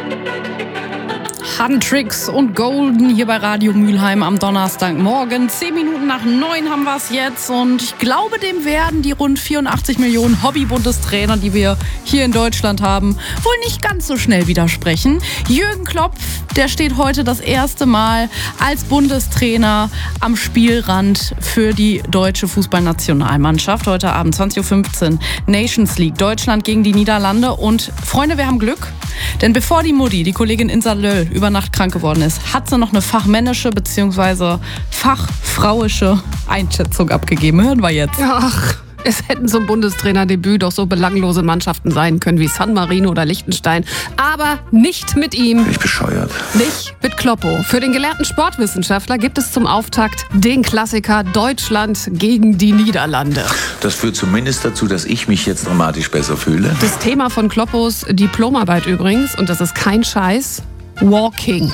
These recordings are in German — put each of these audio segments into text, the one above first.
Huntrix und Golden hier bei Radio Mülheim am Donnerstagmorgen. 10 Minuten nach 9 haben wir es jetzt und ich glaube, dem werden die rund 84 Millionen Hobby-Bundestrainer, die wir hier in Deutschland haben, wohl nicht ganz so schnell widersprechen. Jürgen Klopp, der steht heute das erste Mal als Bundestrainer am Spielrand für die deutsche Fußballnationalmannschaft. Heute Abend 20.15 Uhr Nations League, Deutschland gegen die Niederlande. Und Freunde, wir haben Glück, denn bevor die Mutti, die Kollegin Insa Löll, über Nacht krank geworden ist, hat sie noch eine fachmännische bzw. fachfrauische Einschätzung abgegeben. Hören wir jetzt. Ach, es hätten zum Bundestrainerdebüt doch so belanglose Mannschaften sein können wie San Marino oder Liechtenstein. Aber nicht mit ihm. Bin ich bescheuert. Nicht mit Kloppo. Für den gelehrten Sportwissenschaftler gibt es zum Auftakt den Klassiker Deutschland gegen die Niederlande. Das führt zumindest dazu, dass ich mich jetzt dramatisch besser fühle. Das Thema von Kloppos Diplomarbeit übrigens, und das ist kein Scheiß, Walking.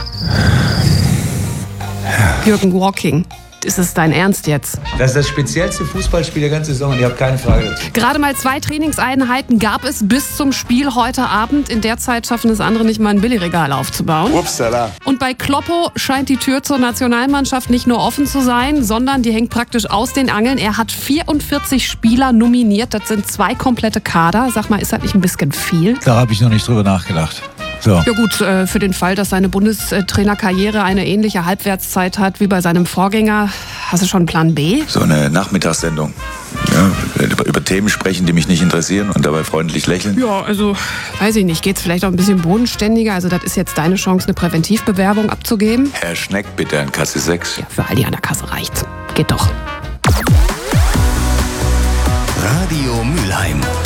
Jürgen, Walking. Ist es dein Ernst jetzt? Das ist das speziellste Fußballspiel der ganzen Saison und ihr habt keine Frage dazu. Gerade mal 2 Trainingseinheiten gab es bis zum Spiel heute Abend. In der Zeit schaffen es andere nicht mal ein Billigregal aufzubauen. Upsala. Und bei Kloppo scheint die Tür zur Nationalmannschaft nicht nur offen zu sein, sondern die hängt praktisch aus den Angeln. Er hat 44 Spieler nominiert. Das sind 2 komplette Kader. Sag mal, ist das nicht ein bisschen viel? Da habe ich noch nicht drüber nachgedacht. So. Ja gut, für den Fall, dass seine Bundestrainerkarriere eine ähnliche Halbwertszeit hat wie bei seinem Vorgänger, hast du schon einen Plan B? So eine Nachmittagssendung. Ja, über Themen sprechen, die mich nicht interessieren und dabei freundlich lächeln. Ja, also, weiß ich nicht, geht's vielleicht auch ein bisschen bodenständiger? Also das ist jetzt deine Chance, eine Präventivbewerbung abzugeben? Herr Schneck, bitte an Kasse 6. Ja, für Aldi an der Kasse reicht's. Geht doch. Radio Mülheim.